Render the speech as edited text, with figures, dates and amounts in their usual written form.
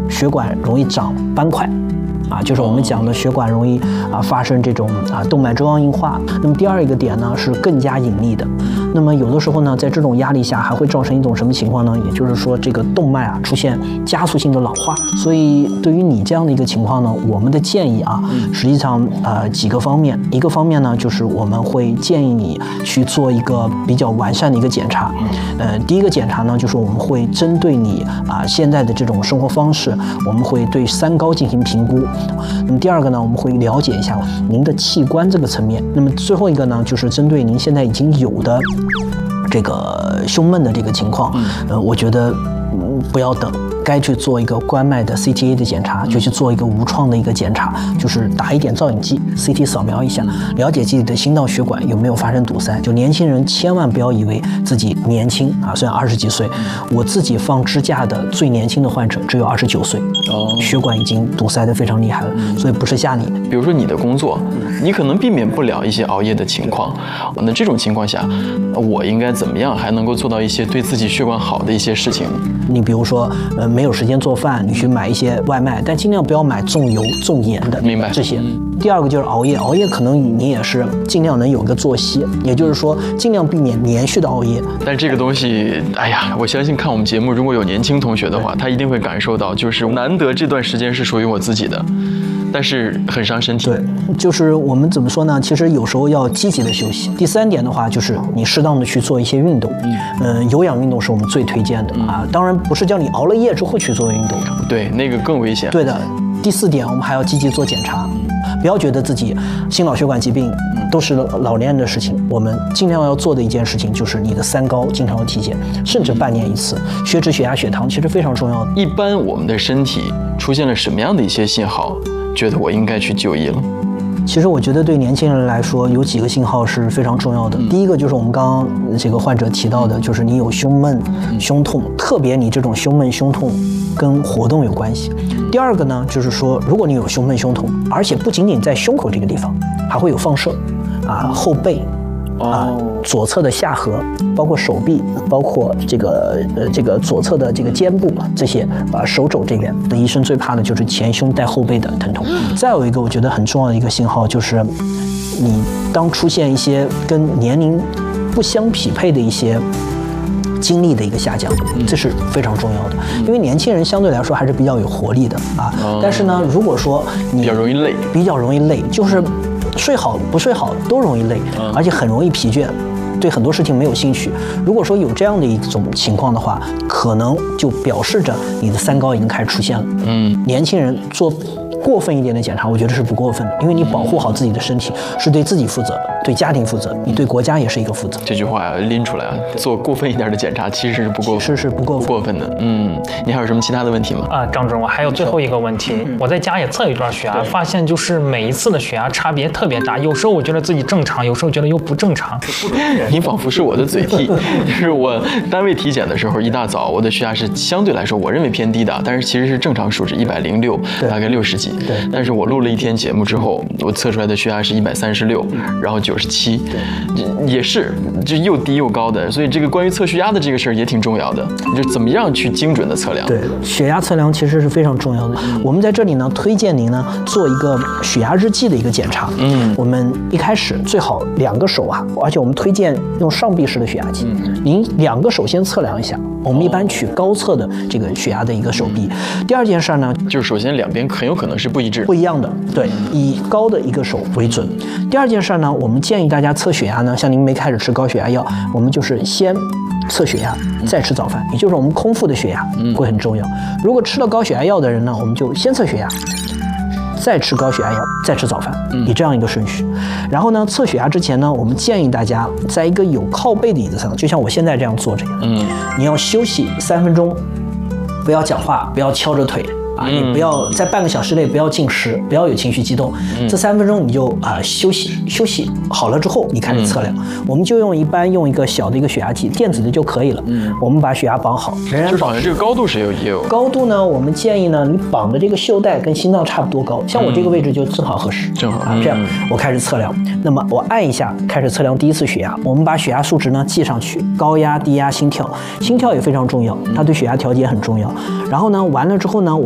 血管容易长斑块。就是我们讲的血管容易发生这种动脉粥样硬化。那么第二一个点呢是更加隐匿的。那么有的时候呢，在这种压力下还会造成一种什么情况呢？也就是说，这个动脉出现加速性的老化。所以对于你这样的一个情况呢，我们的建议实际上几个方面。一个方面呢，就是我们会建议你去做一个比较完善的一个检查。第一个检查呢，就是我们会针对你现在的这种生活方式，我们会对三高进行评估。那么第二个呢，我们会了解一下您的器官这个层面。那么最后一个呢，就是针对您现在已经有的这个胸闷的这个情况，我觉得不要等。该去做一个冠脉的 CTA 的检查，就去做一个无创的一个检查，就是打一点造影剂 CT 扫描一下，了解自己的心脏血管有没有发生堵塞。就年轻人千万不要以为自己年轻虽然20几岁，我自己放支架的最年轻的患者只有29岁，血管已经堵塞得非常厉害了，所以不是吓你。 比如说你的工作，你可能避免不了一些熬夜的情况，那这种情况下，我应该怎么样还能够做到一些对自己血管好的一些事情？ 你比如说，没有时间做饭，你去买一些外卖，但尽量不要买重油重盐的， 明白这些。第二个就是熬夜，熬夜可能你也是尽量能有个作息，也就是说尽量避免连续的熬夜。 但这个东西，我相信看我们节目如果有年轻同学的话，他一定会感受到，就是难得这段时间是属于我自己的。但是很伤身体。 对，就是我们怎么说呢？其实有时候要积极的休息。第三点的话，就是你适当的去做一些运动。有氧运动是我们最推荐的当然不是叫你熬了夜之后去做运动， 对，那个更危险。 对的。第四点，我们还要积极做检查，不要觉得自己心脑血管疾病都是老年人的事情。我们尽量要做的一件事情就是你的三高经常要体检，甚至半年一次。血脂、血压、血糖其实非常重要的。 一般我们的身体出现了什么样的一些信号，觉得我应该去就医了？ 其实我觉得对年轻人来说，有几个信号是非常重要的。第一个就是我们刚刚这个患者提到的，就是你有胸闷、胸痛，特别你这种胸闷、胸痛跟活动有关系。第二个呢，就是说如果你有胸闷、胸痛，而且不仅仅在胸口这个地方，还会有放射后背。左侧的下颌，包括手臂，包括这个左侧的这个肩部，这些手肘这边的医生最怕的就是前胸带后背的疼痛。再有一个我觉得很重要的一个信号就是，你当出现一些跟年龄不相匹配的一些精力的一个下降，这是非常重要的。因为年轻人相对来说还是比较有活力的但是呢，如果说你比较容易累， 就是睡好不睡好都容易累，而且很容易疲倦，对很多事情没有兴趣。如果说有这样的一种情况的话，可能就表示着你的三高已经开始出现了。年轻人做过分一点的检查，我觉得是不过分的，因为你保护好自己的身体，是对自己负责，对家庭负责，你对国家也是一个负责。 这句话拎出来做过分一点的检查，其实是不过分的。你还有什么其他的问题吗？ 张主任，我还有最后一个问题，我在家也测了一段血压，发现就是每一次的血压差别特别大，有时候我觉得自己正常，有时候觉得又不正常。 你仿佛是我的嘴替，就是我单位体检的时候，一大早我的血压是相对来说我认为偏低的，但是其实是正常数值106，大概60几。但是我录了一天节目之后，我测出来的血压是136，然后97，也是就又低又高的，所以这个关于测血压的这个事儿也挺重要的，就怎么样去精准的测量。 对，血压测量其实是非常重要的。我们在这里呢，推荐您呢做一个血压日记的一个检查。我们一开始最好2个手而且我们推荐用上臂式的血压计，您2个手先测量一下。我们一般取高测的这个血压的一个手臂。第二件事呢， 就是首先两边很有可能是不一样的， 对，以高的一个手为准。第二件事呢，我们建议大家测血压呢，像您没开始吃高血压药，我们就是先测血压，再吃早饭，也就是我们空腹的血压会很重要。如果吃了高血压药的人呢，我们就先测血压，再吃高血压药，再吃早饭，以这样一个顺序。然后呢，测血压之前呢，我们建议大家在一个有靠背的椅子上，就像我现在这样坐着，你要休息3分钟，不要讲话，不要敲着腿。你不要在半个小时内不要进食，不要有情绪激动。这3分钟你就休息好了之后，你开始测量。我们就一般用一个小的一个血压计，电子的就可以了。我们把血压绑好，仍然就是好像这个高度是也有高度呢。我们建议呢，你绑的这个袖带跟心脏差不多高，像我这个位置就正好合适。 正好这样我开始测量。那么我按一下开始测量第一次血压，我们把血压数值呢记上去，高压、低压、心跳也非常重要，它对血压调节很重要。然后呢，完了之后呢，我